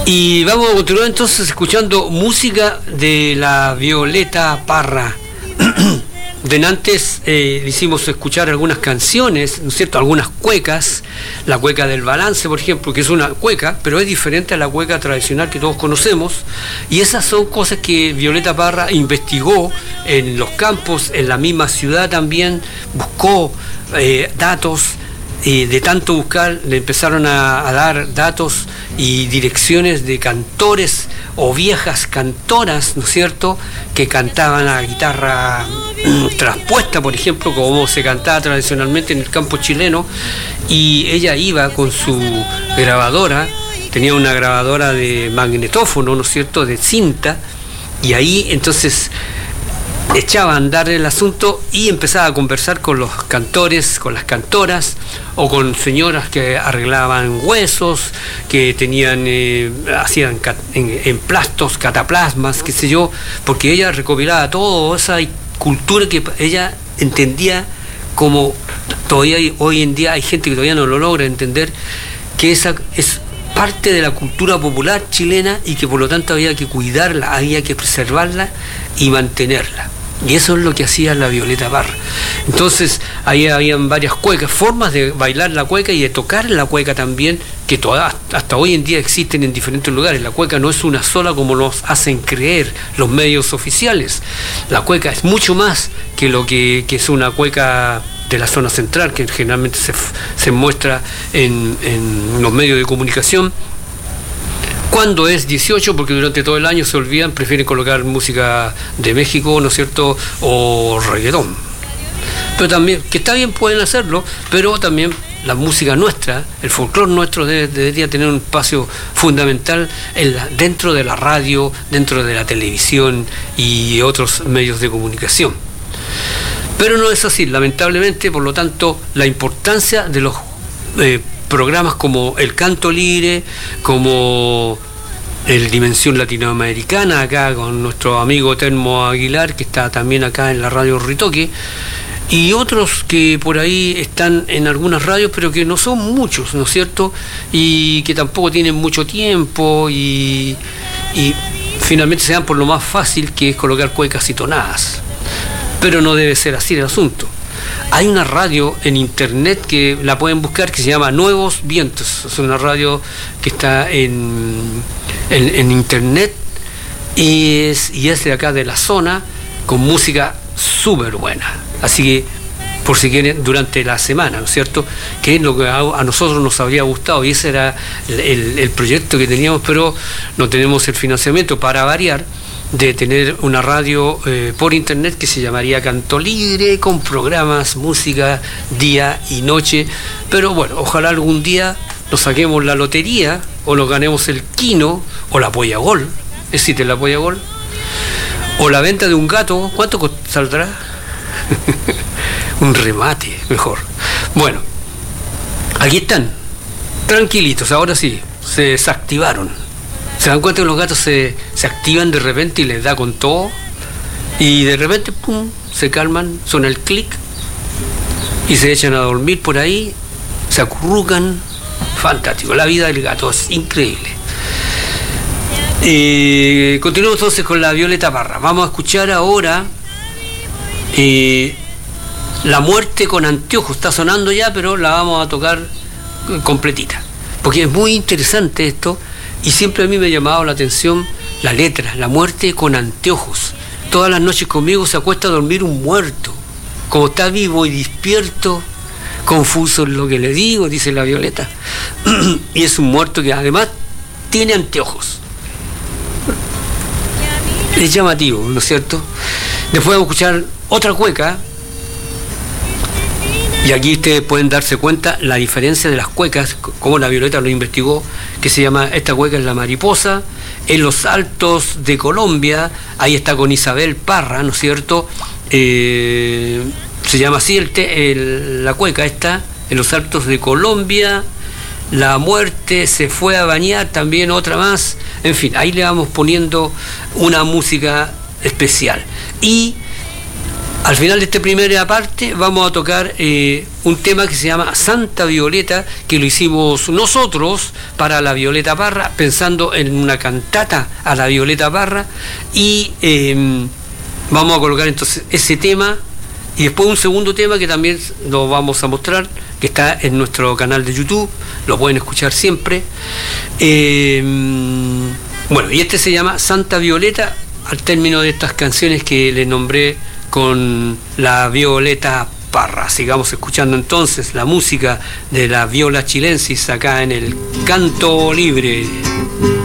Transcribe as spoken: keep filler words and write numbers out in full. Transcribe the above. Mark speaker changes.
Speaker 1: Y vamos a continuar entonces escuchando música de la Violeta Parra. De antes eh, hicimos escuchar algunas canciones, ¿no es cierto? Algunas cuecas, la cueca del balance, por ejemplo, que es una cueca, pero es diferente a la cueca tradicional que todos conocemos, y esas son cosas que Violeta Parra investigó en los campos, en la misma ciudad también, buscó eh, datos, y de tanto buscar le empezaron a, a dar datos y direcciones de cantores o viejas cantoras, ¿no es cierto?, que cantaban a guitarra traspuesta, por ejemplo, como se cantaba tradicionalmente en el campo chileno, y ella iba con su grabadora, tenía una grabadora de magnetófono, ¿no es cierto?, de cinta, y ahí entonces echaba a andar el asunto y empezaba a conversar con los cantores, con las cantoras, o con señoras que arreglaban huesos, que tenían, eh, hacían cat, en, en plastos, cataplasmas, qué sé yo, porque ella recopilaba toda esa cultura que ella entendía, como todavía hay, hoy en día hay gente que todavía no lo logra entender, que esa es parte de la cultura popular chilena y que por lo tanto había que cuidarla, había que preservarla y mantenerla. Y eso es lo que hacía la Violeta Parra. Entonces ahí habían varias cuecas, formas de bailar la cueca y de tocar la cueca también, que todas, hasta hoy en día existen en diferentes lugares. La cueca no es una sola como nos hacen creer los medios oficiales. La cueca es mucho más que lo que, que es una cueca de la zona central, que generalmente se, se muestra en, en los medios de comunicación. Cuando es dieciocho, porque durante todo el año se olvidan, prefieren colocar música de México, ¿no es cierto?, o reggaetón. Pero también, que está bien, pueden hacerlo, pero también la música nuestra, el folclore nuestro debe, debería tener un espacio fundamental en la, dentro de la radio, dentro de la televisión y otros medios de comunicación. Pero no es así, lamentablemente, por lo tanto, la importancia de los eh, programas como el Canto Libre, como el Dimensión Latinoamericana, acá con nuestro amigo Termo Aguilar, que está también acá en la radio Ritoque, y otros que por ahí están en algunas radios, pero que no son muchos, ¿no es cierto?, y que tampoco tienen mucho tiempo, y, y finalmente se dan por lo más fácil, que es colocar cuecas y tonadas. Pero no debe ser así el asunto. Hay una radio en internet que la pueden buscar, que se llama Nuevos Vientos. Es una radio que está en, en, en internet y es, y es de acá de la zona, con música súper buena. Así que, por si quieren, durante la semana, ¿no es cierto?, que es lo que a, a nosotros nos habría gustado, y ese era el, el, el proyecto que teníamos, pero no tenemos el financiamiento para variar, de tener una radio eh, por internet que se llamaría Canto Libre, con programas, música, día y noche. Pero bueno, ojalá algún día nos saquemos la lotería, o nos ganemos el quino, o la polla gol. ¿Existe la polla gol? O la venta de un gato. ¿Cuánto saldrá? Un remate, mejor. Bueno, aquí están, tranquilitos, ahora sí, se desactivaron. Se dan cuenta que los gatos se, se activan de repente y les da con todo, y de repente pum, se calman, suena el clic y se echan a dormir por ahí, se acurrucan. Fantástico, la vida del gato es increíble. Eh, continuamos entonces con la Violeta Parra. Vamos a escuchar ahora eh, La Muerte con Anteojos. Está sonando ya, pero la vamos a tocar completita, porque es muy interesante esto. Y siempre a mí me ha llamado la atención la letra, La Muerte con Anteojos. Todas las noches conmigo se acuesta a dormir un muerto, como está vivo y despierto, confuso en lo que le digo, dice la Violeta. Y es un muerto que además tiene anteojos. Es llamativo, ¿no es cierto? Después vamos a escuchar otra cueca. Y aquí ustedes pueden darse cuenta la diferencia de las cuecas, como la Violeta lo investigó, que se llama, esta cueca es La Mariposa, en los Altos de Colombia. Ahí está con Isabel Parra, ¿no es cierto? Eh, se llama así el te, el, la cueca esta, en los Altos de Colombia. La Muerte se fue a bañar, también otra más. En fin, ahí le vamos poniendo una música especial. Y Al final de esta primera parte vamos a tocar eh, un tema que se llama Santa Violeta, que lo hicimos nosotros para la Violeta Parra, pensando en una cantata a la Violeta Parra, y eh, vamos a colocar entonces ese tema y después un segundo tema que también lo vamos a mostrar, que está en nuestro canal de YouTube, lo pueden escuchar siempre. Eh, bueno, y este se llama Santa Violeta, al término de estas canciones que les nombré con la Violeta Parra. Sigamos escuchando entonces la música de la viola chilensis acá en el Canto Libre.